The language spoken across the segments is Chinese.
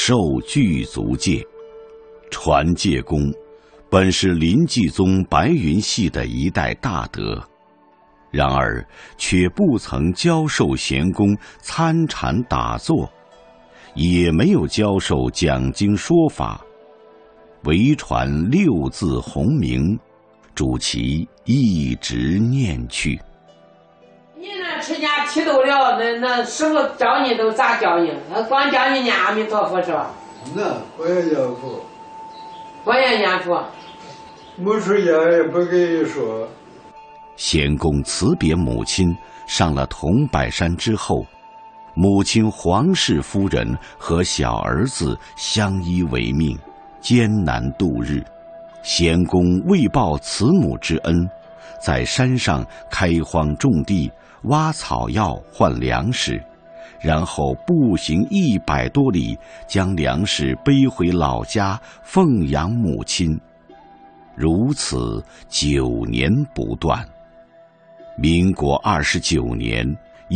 受具足戒。传戒公本是临济宗白云系的一代大德，然而却不曾教授贤公参禅打坐，也没有教授讲经说法，唯传六字洪名，主其一直念去。 你那持家剃度了，那师傅教你都咋教你？光教你念阿弥陀佛是吧？ 那我也念佛， 我也念佛。 没出家也不给你说。 贤公辞别母亲，上了桐柏山之后，母亲黄氏夫人和小儿子相依为命，艰难度日。贤公为报慈母之恩，在山上开荒种地，挖草药换粮食，然后步行100多里，将粮食背回老家奉养母亲。如此9年不断。民国29年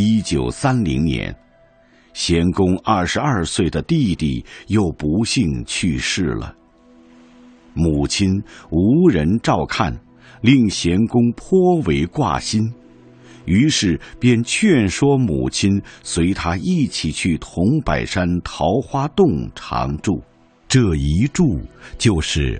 ，1930年，贤公22岁的弟弟又不幸去世了。母亲无人照看，令贤公颇为挂心，于是便劝说母亲随他一起去桐柏山桃花洞常住。这一住就是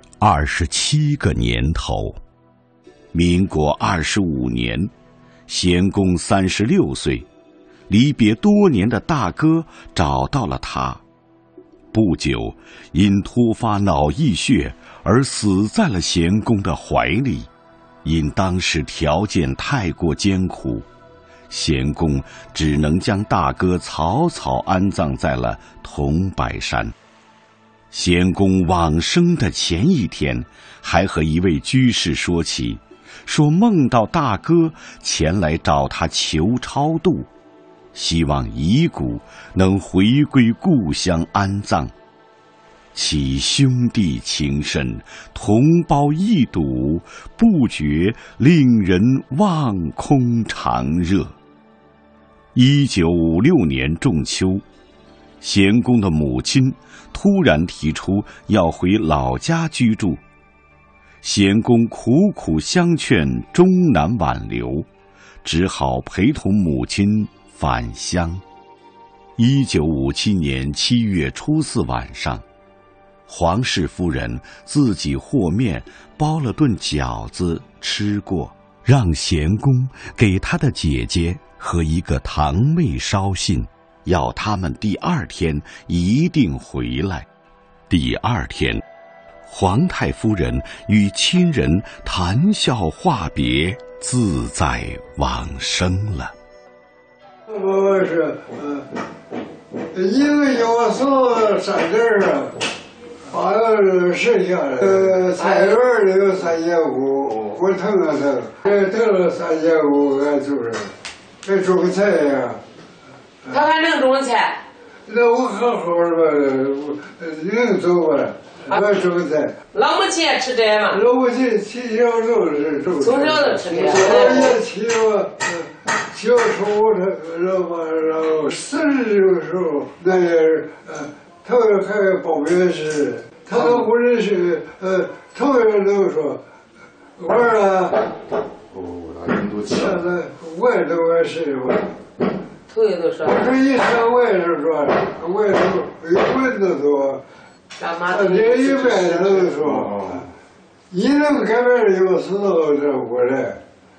27个年头。民国25年，贤公36岁，离别多年的大哥找到了他。不久，因突发脑溢血而死在了贤公的怀里。因当时条件太过艰苦，贤公只能将大哥草草安葬在了桐柏山。贤公往生的前一天，还和一位居士说起，说梦到大哥前来找他求超度，希望遗骨能回归故乡安葬。其兄弟情深，同胞一睹，不觉令人望空长热。1956年仲秋，贤公的母亲突然提出要回老家居住，贤公苦苦相劝，终难挽留，只好陪同母亲返乡。1957年7月初4晚上，黄氏夫人自己和面包了顿饺子吃过，让贤公给他的姐姐和一个堂妹捎信，要他们第2天一定回来。第2天，皇太夫人与亲人谈笑话别，自在往生了。 我是一个要送3件啊，好像是剩下的。菜园里有3节骨，我腾了腾，腾了3节骨，俺就是还种个菜呀。 他还能种菜？ 那我好好的吧，能走吧？我种菜。 老母亲也吃这吗？ 老母亲从小就是种。 从小就吃这。 也骑我，骑我出然后40的时候，那也是头还报名时，他都不认识，头人都说，我儿现在我也都是我。 头一都说。 我说一说我也是说，我也是有问的多。他这一般都说，你能改变有时候这过来，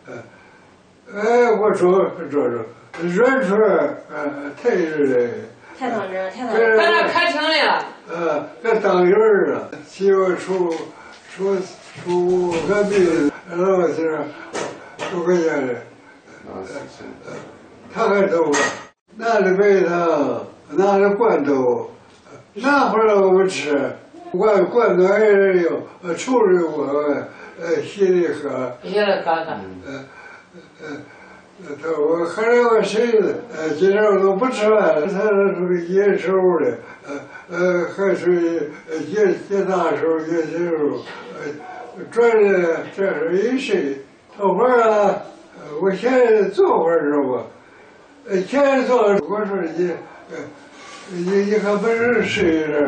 我说软出来，太热了。 太当真，太当真。在那开庭来了。这当人了，媳妇出个病，然后就是出个家的，他还走了，拿着白糖，拿着罐头，拿回来我们吃，罐头还是有，处理我稀里喝。 稀里喝喝。 他我后来我谁今天我都不吃饭，他属于野手的，还属于野大手、野小手，转的这是一谁？头发啊，我现在做会儿知道吧？现在做我说你还不是谁人？